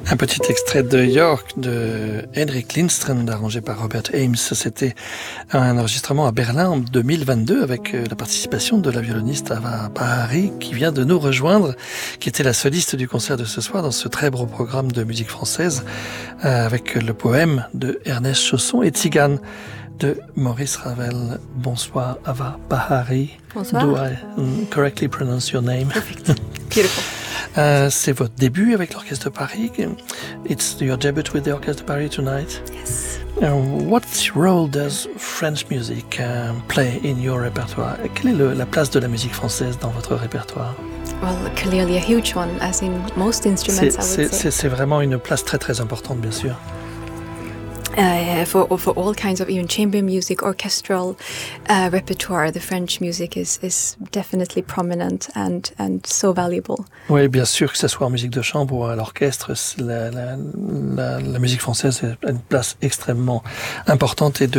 Un petit extrait de York de Henrik Lindstrand, arrangé par Robert Ames. C'était un enregistrement à Berlin en 2022 avec la participation de la violoniste Ava Bahari qui vient de nous rejoindre, qui était la soliste du concert de ce soir dans ce très beau programme de musique française avec le poème de Ernest Chausson et Tzigane de Maurice Ravel. Bonsoir Ava Bahari. Bonsoir. Do I correctly pronounce your name? Perfect. Beautiful. C'est votre début avec l'Orchestre de Paris. It's your debut with the Orchestre de Paris tonight. Yes. What role does French music play in your repertoire? Quelle est la place de la musique française dans votre répertoire? Well, clearly a huge one, as in most instruments, I would say. C'est vraiment une place très très importante, bien sûr. For all kinds of even chamber music, orchestral repertoire, the French music is definitely prominent and so valuable. Oui, bien sûr, que ce soit en musique de chambre ou à l'orchestre, la musique française a une place extrêmement importante et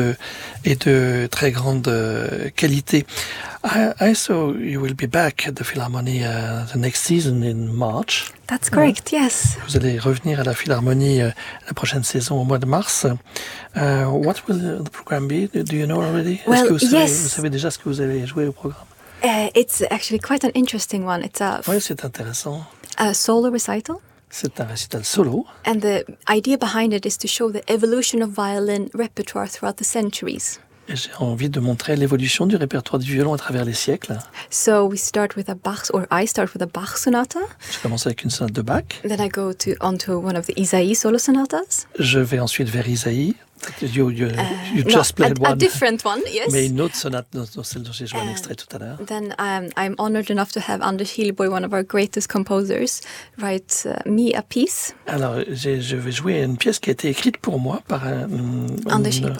de très grande qualité. I saw you will be back at the Philharmonie the next season in March. That's correct, yes. Vous allez revenir à la Philharmonie la prochaine saison au mois de mars. What will the program be? Do you know already? Well, Est-ce que yes. vous savez déjà ce que vous allez jouer au programme? It's actually quite an interesting one. It's Oui, c'est intéressant. a solo recital. C'est un récital solo. And the idea behind it is to show the evolution of violin repertoire throughout the centuries. Et j'ai envie de montrer l'évolution du répertoire du violon à travers les siècles. So we start with I start with a Bach sonata. Je commence avec une sonate de Bach. Then I go onto one of the Isaïe solo sonatas. Je vais ensuite vers Isaïe. You just played one. A different one, yes. Mais une autre sonate, celle dont j'ai joué un extrait tout à l'heure. Then I'm honored enough to have Anders Hilborg, one of our greatest composers, write me a piece. Alors, je vais jouer une pièce qui a été écrite pour moi par Anders Hilborg.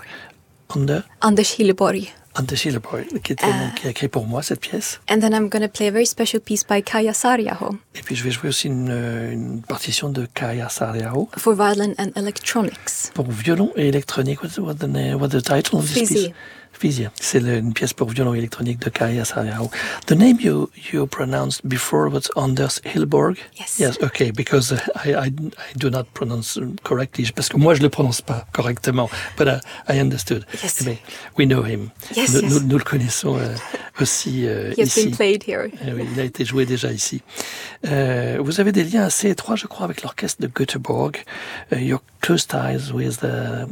Anders Hilborg, qui a écrit pour moi cette pièce. And then I'm going to play a very special piece by Kaya Saariaho. Et puis je vais jouer aussi une partition de Kaya Saariaho. For violin and electronics. Pour violon et électronique. What's the title of this piece? Fizia. C'est une pièce pour violon électronique de Kaya Saariaho. The name you pronounced before was Anders Hilborg? Yes. Yes, okay, because I do not pronounce correctly, parce que moi je le prononce pas correctement, but I understood. Yes. Mais we know him. Yes, Nous le connaissons aussi He has ici. been played here. Oui, il a été joué déjà ici. Vous avez des liens assez étroits, je crois, avec l'orchestre de Göteborg. Your close ties with the